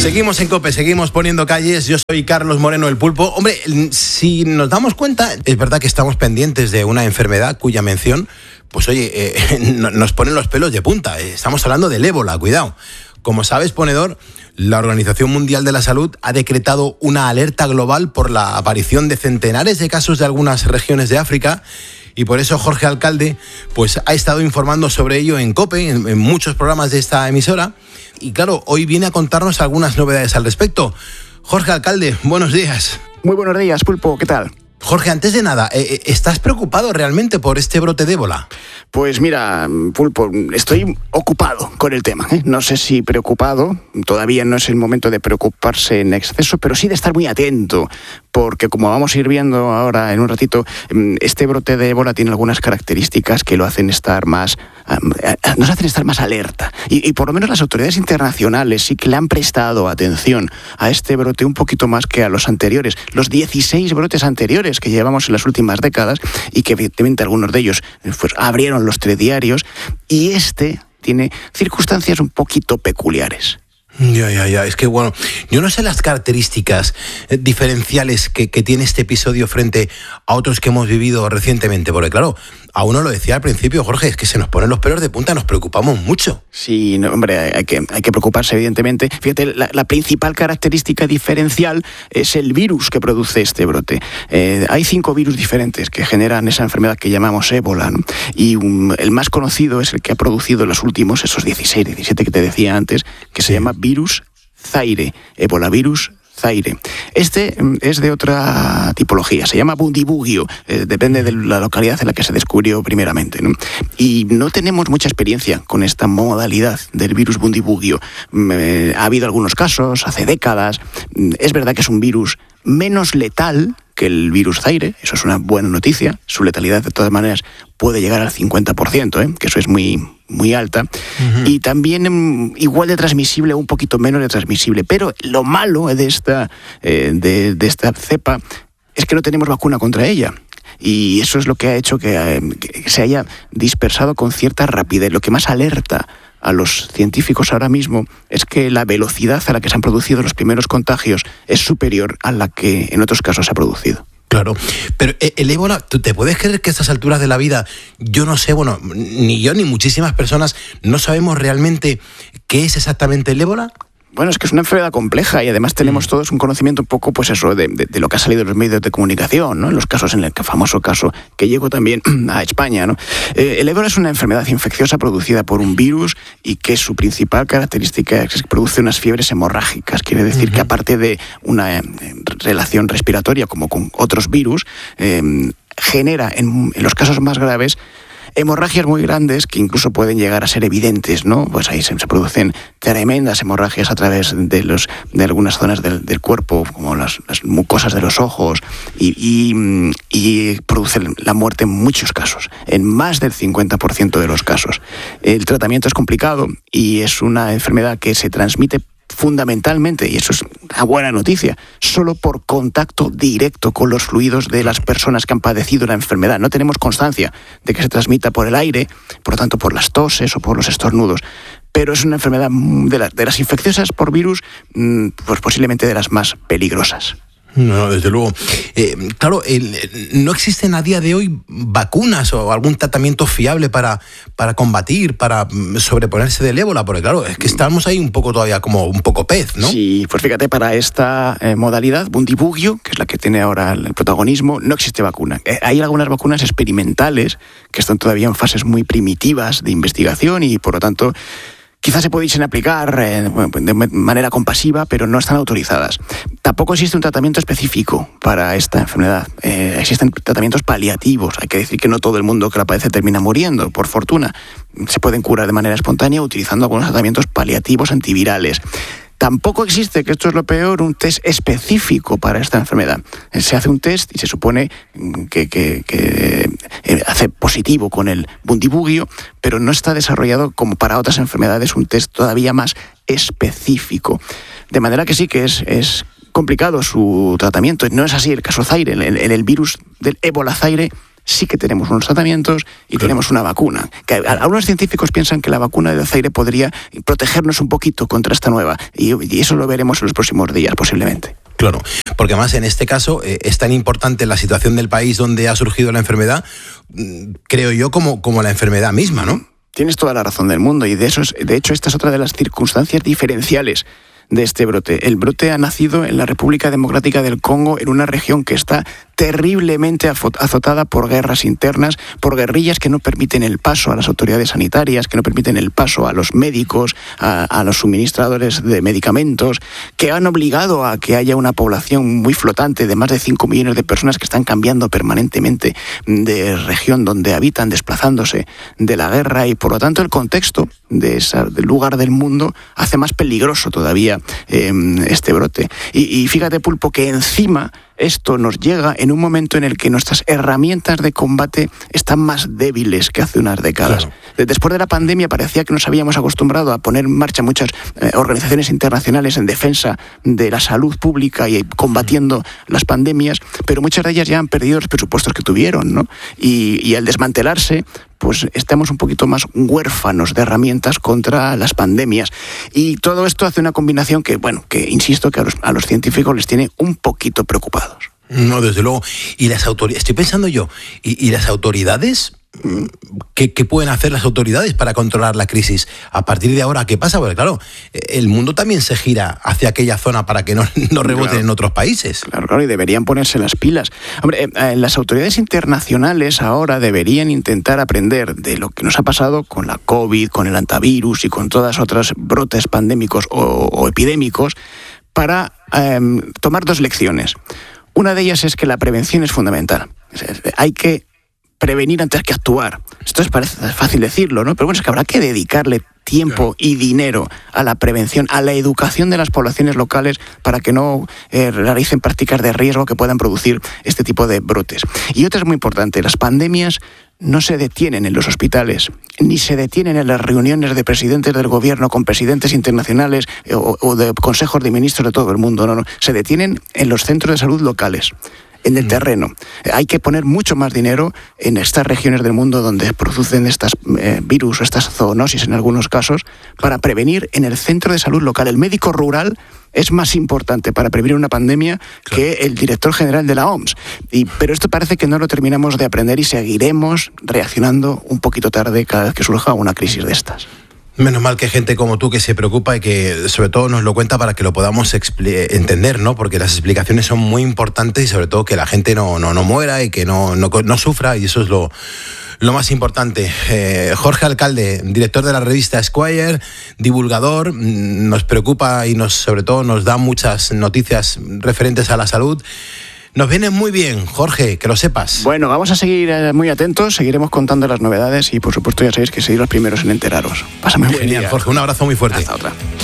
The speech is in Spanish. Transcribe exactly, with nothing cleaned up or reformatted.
Seguimos en COPE, seguimos poniendo calles. Yo soy Carlos Moreno, el Pulpo. Hombre, si nos damos cuenta, es verdad que estamos pendientes de una enfermedad cuya mención, pues oye, eh, nos ponen los pelos de punta. Estamos hablando del ébola, cuidado. Como sabes, ponedor, la Organización Mundial de la Salud ha decretado una alerta global por la aparición de centenares de casos de algunas regiones de África. Y por eso Jorge Alcalde pues, ha estado informando sobre ello en COPE, en, en muchos programas de esta emisora. Y claro, hoy viene a contarnos algunas novedades al respecto. Jorge Alcalde, buenos días. Muy buenos días, Pulpo, ¿qué tal? Jorge, antes de nada, ¿estás preocupado realmente por este brote de ébola? Pues mira, Pulpo, estoy ocupado con el tema, ¿eh? No sé si preocupado, todavía no es el momento de preocuparse en exceso, pero sí de estar muy atento, porque como vamos a ir viendo ahora en un ratito, este brote de ébola tiene algunas características que lo hacen estar más, nos hacen estar más alerta. Y, y por lo menos las autoridades internacionales sí que le han prestado atención a este brote un poquito más que a los anteriores, los dieciséis brotes anteriores que llevamos en las últimas décadas y que evidentemente algunos de ellos pues, abrieron los telediarios, y este tiene circunstancias un poquito peculiares. Ya, ya, ya. Es que, bueno, yo no sé las características eh, diferenciales que, que tiene este episodio frente a otros que hemos vivido recientemente, porque claro, a uno lo decía al principio, Jorge, es que se nos ponen los pelos de punta, nos preocupamos mucho. Sí, no, hombre, hay que, hay que preocuparse, evidentemente. Fíjate, la, la principal característica diferencial es el virus que produce este brote. Eh, hay cinco virus diferentes que generan esa enfermedad que llamamos ébola, ¿no? Y um, el más conocido es el que ha producido los últimos, esos dieciséis, diecisiete que te decía antes, que se llama virus Zaire, ebolavirus Zaire. Este es de otra tipología, se llama Bundibugyo, eh, depende de la localidad en la que se descubrió primeramente, ¿no? Y no tenemos mucha experiencia con esta modalidad del virus Bundibugyo. Eh, ha habido algunos casos hace décadas. Es verdad que es un virus menos letal que el virus Zaire, eso es una buena noticia. Su letalidad, de todas maneras, puede llegar al cincuenta por ciento, ¿eh? Que eso es muy, muy alta. Uh-huh. Y también igual de transmisible, un poquito menos de transmisible. Pero lo malo de esta, eh, de, de esta cepa es que no tenemos vacuna contra ella. Y eso es lo que ha hecho que, eh, que se haya dispersado con cierta rapidez. Lo que más alerta a los científicos ahora mismo es que la velocidad a la que se han producido los primeros contagios es superior a la que en otros casos se ha producido. Claro, pero el ébola, ¿tú te puedes creer que a estas alturas de la vida, yo no sé, bueno, ni yo ni muchísimas personas no sabemos realmente qué es exactamente el ébola? Bueno, es que es una enfermedad compleja y además tenemos todos un conocimiento un poco, pues eso, de, de, de lo que ha salido en los medios de comunicación, ¿no? En los casos, en el famoso caso que llegó también a España, ¿no? Eh, el ébola es una enfermedad infecciosa producida por un virus y que su principal característica es que produce unas fiebres hemorrágicas. Quiere decir uh-huh. que aparte de una eh, relación respiratoria como con otros virus, eh, genera en, en los casos más graves hemorragias muy grandes que incluso pueden llegar a ser evidentes, ¿no? Pues ahí se, se producen tremendas hemorragias a través de los de algunas zonas del, del cuerpo, como las, las mucosas de los ojos, y, y, y producen la muerte en muchos casos, en más del cincuenta por ciento de los casos. El tratamiento es complicado y es una enfermedad que se transmite fundamentalmente, y eso es una buena noticia, solo por contacto directo con los fluidos de las personas que han padecido la enfermedad. No tenemos constancia de que se transmita por el aire, por lo tanto por las toses o por los estornudos. Pero es una enfermedad de, la, de las infecciosas por virus, pues posiblemente de las más peligrosas. No, desde luego. Eh, claro, el, no existen a día de hoy vacunas o algún tratamiento fiable para, para combatir, para sobreponerse del ébola, porque claro, es que estamos ahí un poco todavía como un poco pez, ¿no? Sí, pues fíjate, para esta eh, modalidad, Bundibugyo, que es la que tiene ahora el protagonismo, no existe vacuna. Eh, hay algunas vacunas experimentales que están todavía en fases muy primitivas de investigación y, por lo tanto, quizás se pudiesen aplicar eh, de manera compasiva, pero no están autorizadas. Tampoco existe un tratamiento específico para esta enfermedad. Eh, existen tratamientos paliativos. Hay que decir que no todo el mundo que la padece termina muriendo, por fortuna. Se pueden curar de manera espontánea utilizando algunos tratamientos paliativos antivirales. Tampoco existe, que esto es lo peor, un test específico para esta enfermedad. Se hace un test y se supone que, que, que hace positivo con el Bundibugyo, pero no está desarrollado como para otras enfermedades un test todavía más específico. De manera que sí que es, es complicado su tratamiento. No es así el caso Zaire. En el, el virus del ébola Zaire sí que tenemos unos tratamientos y claro. tenemos una vacuna. Que algunos científicos piensan que la vacuna del Zaire podría protegernos un poquito contra esta nueva, y, y eso lo veremos en los próximos días, posiblemente. Claro, porque además en este caso eh, es tan importante la situación del país donde ha surgido la enfermedad, creo yo, como, como la enfermedad misma, ¿no? Tienes toda la razón del mundo, y de, eso es, de hecho esta es otra de las circunstancias diferenciales de este brote. El brote ha nacido en la República Democrática del Congo, en una región que está terriblemente azotada por guerras internas, por guerrillas que no permiten el paso a las autoridades sanitarias, que no permiten el paso a los médicos, a, a los suministradores de medicamentos, que han obligado a que haya una población muy flotante de más de cinco millones de personas que están cambiando permanentemente de región donde habitan, desplazándose de la guerra, y por lo tanto el contexto de ese lugar del mundo hace más peligroso todavía eh, este brote. Y, y fíjate, Pulpo, que encima esto nos llega en un momento en el que nuestras herramientas de combate están más débiles que hace unas décadas. Claro. Después de la pandemia parecía que nos habíamos acostumbrado a poner en marcha muchas eh, organizaciones internacionales en defensa de la salud pública y combatiendo las pandemias, pero muchas de ellas ya han perdido los presupuestos que tuvieron, ¿no? Y, y al desmantelarse, pues estamos un poquito más huérfanos de herramientas contra las pandemias. Y todo esto hace una combinación que, bueno, que insisto, que a los, a los científicos les tiene un poquito preocupados. No, desde luego. Y las autoridades, estoy pensando yo, ¿y, y las autoridades? ¿Qué, ¿Qué pueden hacer las autoridades para controlar la crisis? A partir de ahora, ¿qué pasa? Porque claro, el mundo también se gira hacia aquella zona para que no, no reboten claro. en otros países. Claro, claro, y deberían ponerse las pilas. Hombre, eh, las autoridades internacionales ahora deberían intentar aprender de lo que nos ha pasado con la COVID, con el antivirus y con todas otras brotes pandémicos o, o epidémicos, para eh, tomar dos lecciones. Una de ellas es que la prevención es fundamental. Hay que prevenir antes que actuar. Esto es, parece fácil decirlo, ¿no? Pero bueno, es que habrá que dedicarle tiempo y dinero a la prevención, a la educación de las poblaciones locales para que no eh, realicen prácticas de riesgo que puedan producir este tipo de brotes. Y otra es muy importante, las pandemias no se detienen en los hospitales, ni se detienen en las reuniones de presidentes del gobierno con presidentes internacionales o, o de consejos de ministros de todo el mundo, no, no, se detienen en los centros de salud locales, en el terreno. Hay que poner mucho más dinero en estas regiones del mundo donde producen estas eh, virus o estas zoonosis en algunos casos, para prevenir en el centro de salud local. El médico rural es más importante para prevenir una pandemia claro. que el director general de la O M S. Y, pero esto parece que no lo terminamos de aprender y seguiremos reaccionando un poquito tarde cada vez que surja una crisis de estas. Menos mal que hay gente como tú que se preocupa y que sobre todo nos lo cuenta para que lo podamos expli- entender, ¿no? Porque las explicaciones son muy importantes y sobre todo que la gente no, no, no muera y que no, no, no sufra, y eso es lo, lo más importante. Eh, Jorge Alcalde, director de la revista Esquire, divulgador, nos preocupa y nos sobre todo nos da muchas noticias referentes a la salud. Nos viene muy bien, Jorge, que lo sepas. Bueno, vamos a seguir muy atentos, seguiremos contando las novedades y por supuesto ya sabéis que sois los primeros en enteraros. Pásame un buen día. Genial, Jorge, un abrazo muy fuerte. Hasta otra.